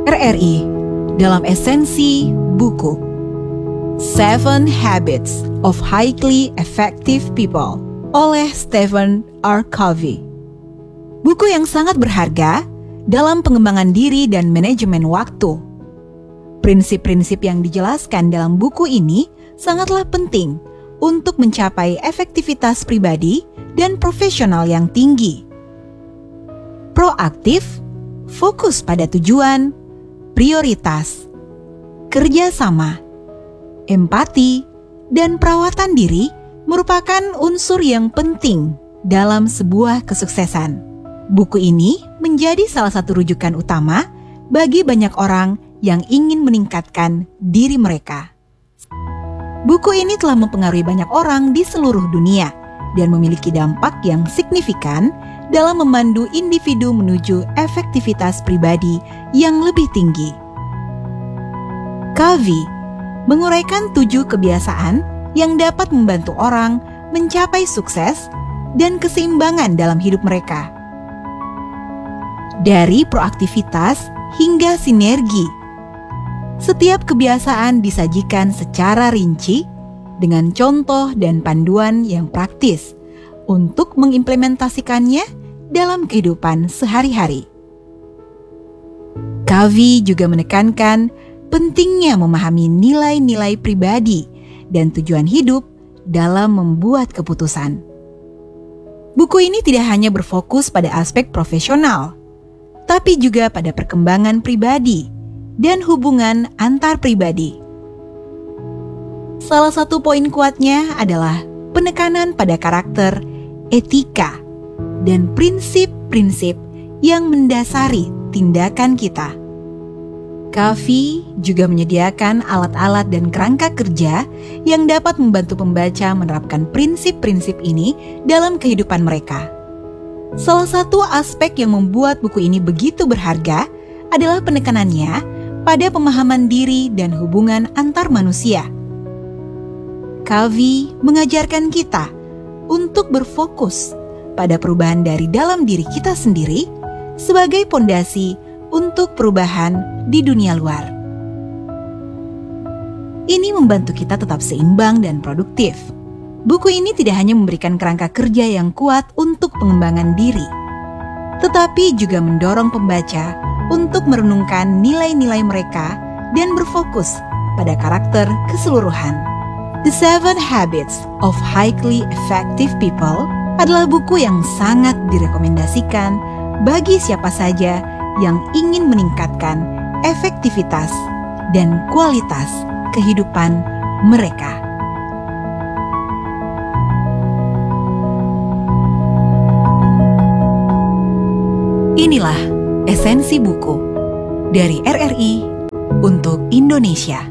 RRI dalam esensi buku Seven Habits of Highly Effective People oleh Stephen R. Covey. Buku yang sangat berharga dalam pengembangan diri dan manajemen waktu. Prinsip-prinsip yang dijelaskan dalam buku ini sangatlah penting untuk mencapai efektivitas pribadi dan profesional yang tinggi. Proaktif, fokus pada tujuan, prioritas, kerjasama, empati, dan perawatan diri merupakan unsur yang penting dalam sebuah kesuksesan. Buku ini menjadi salah satu rujukan utama bagi banyak orang yang ingin meningkatkan diri mereka. Buku ini telah mempengaruhi banyak orang di seluruh dunia dan memiliki dampak yang signifikan dalam memandu individu menuju efektivitas pribadi yang lebih tinggi. Covey menguraikan 7 kebiasaan yang dapat membantu orang mencapai sukses dan keseimbangan dalam hidup mereka. Dari proaktivitas hingga sinergi, setiap kebiasaan disajikan secara rinci dengan contoh dan panduan yang praktis untuk mengimplementasikannya dalam kehidupan sehari-hari. Covey juga menekankan pentingnya memahami nilai-nilai pribadi dan tujuan hidup dalam membuat keputusan. Buku ini tidak hanya berfokus pada aspek profesional, tapi juga pada perkembangan pribadi dan hubungan antar pribadi. Salah satu poin kuatnya adalah penekanan pada karakter, etika, dan prinsip-prinsip yang mendasari tindakan kita. Covey juga menyediakan alat-alat dan kerangka kerja yang dapat membantu pembaca menerapkan prinsip-prinsip ini dalam kehidupan mereka. Salah satu aspek yang membuat buku ini begitu berharga adalah penekanannya pada pemahaman diri dan hubungan antar manusia. Covey mengajarkan kita untuk berfokus pada perubahan dari dalam diri kita sendiri sebagai pondasi untuk perubahan di dunia luar. Ini membantu kita tetap seimbang dan produktif. Buku ini tidak hanya memberikan kerangka kerja yang kuat untuk pengembangan diri, tetapi juga mendorong pembaca untuk merenungkan nilai-nilai mereka dan berfokus pada karakter keseluruhan. The Seven Habits of Highly Effective People adalah buku yang sangat direkomendasikan bagi siapa saja yang ingin meningkatkan efektivitas dan kualitas kehidupan mereka. Inilah esensi buku dari RRI untuk Indonesia.